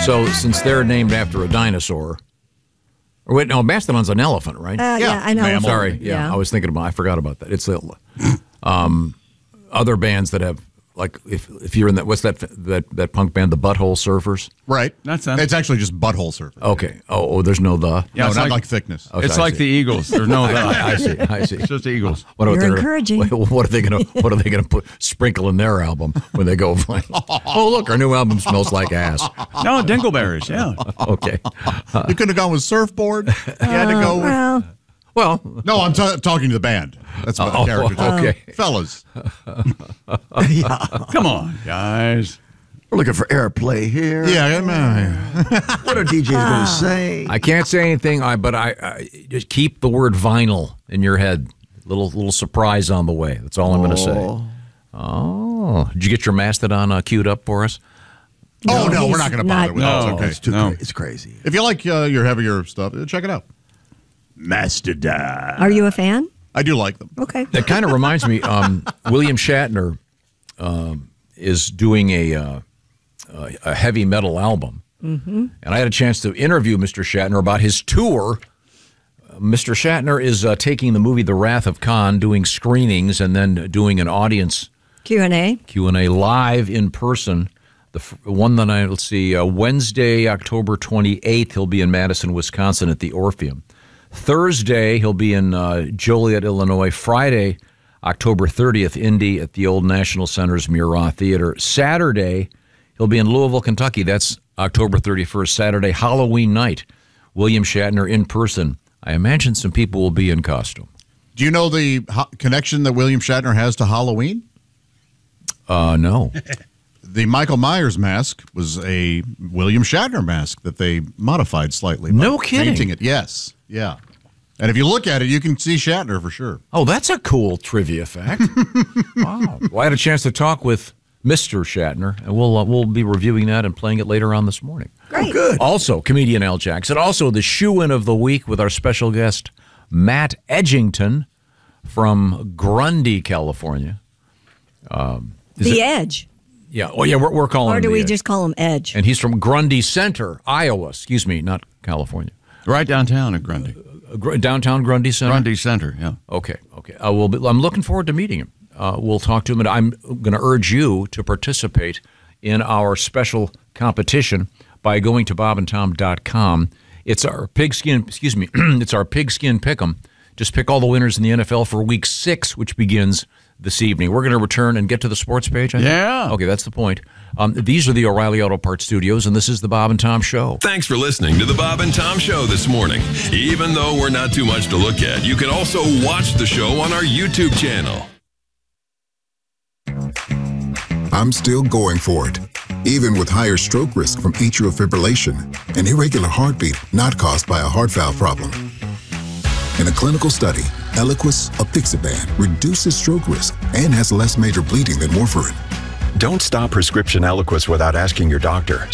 So since they're named after a dinosaur, or wait, no, Mastodon's an elephant, right? Yeah, I know. I'm sorry. Yeah, I was thinking about. I forgot about that. It's other bands that have. Like if you're in that, what's that punk band, the Butthole Surfers? Right. That's not. It's actually just Butthole Surfers. Okay. Oh, there's no the. Yeah, no, not like thickness. Oh, it's like the Eagles. There's no the. I see. It's just the Eagles. You're encouraging. What are they gonna put sprinkle in their album when they go? Oh, look, our new album smells like ass. No, Dingleberries. Yeah. Okay. You couldn't have gone with Surfboard. You had to go with. Well, no, I'm talking to the band. That's what the character. Okay, fellas. Come on, guys. We're looking for airplay here. Yeah, what are DJs going to say? I can't say anything, but I just keep the word vinyl in your head. Little surprise on the way. That's all I'm going to say. Oh, did you get your Mastodon queued up for us? No, we're not going to bother with that. It's okay. It's crazy. If you like your heavier stuff, check it out. Mastodon. Are you a fan? I do like them. Okay. That kind of reminds me. William Shatner is doing a heavy metal album, and I had a chance to interview Mr. Shatner about his tour. Mr. Shatner is taking the movie The Wrath of Khan, doing screenings, and then doing an audience Q&A live in person. The one that let's see, Wednesday, October 28th, he'll be in Madison, Wisconsin at the Orpheum. Thursday, he'll be in Joliet, Illinois. Friday, October 30th, Indy at the Old National Center's Murat Theater. Saturday, he'll be in Louisville, Kentucky. That's October 31st, Saturday, Halloween night. William Shatner in person. I imagine some people will be in costume. Do you know the connection that William Shatner has to Halloween? No. The Michael Myers mask was a William Shatner mask that they modified slightly. No kidding. Painting it, yes. Yeah. And if you look at it, you can see Shatner for sure. Oh, that's a cool trivia fact. Wow. Well, I had a chance to talk with Mr. Shatner, and we'll be reviewing that and playing it later on this morning. Great. Good. Also, comedian Al Jackson. Also, the shoe-in of the week with our special guest, Matt Edgington from Grundy, California. Edge. Yeah. Oh, yeah, we're calling him Or do the we Edge. just call him Edge? And he's from Grundy Center, Iowa. Excuse me, not California. Right downtown at Grundy. Downtown Grundy Center? Grundy Center, yeah. Okay. I'm looking forward to meeting him. We'll talk to him, and I'm going to urge you to participate in our special competition by going to bobandtom.com. It's our pigskin, it's our pigskin pick'em. Just pick all the winners in the NFL for week 6, which begins this evening. We're going to return and get to the sports page, I think? Yeah. Okay, that's the point. These are the O'Reilly Auto Parts Studios, and this is the Bob and Tom Show. Thanks for listening to the Bob and Tom Show this morning. Even though we're not too much to look at, you can also watch the show on our YouTube channel. I'm still going for it, even with higher stroke risk from atrial fibrillation, an irregular heartbeat not caused by a heart valve problem. In a clinical study, Eliquis apixaban reduces stroke risk and has less major bleeding than warfarin. Don't stop prescription Eliquis without asking your doctor.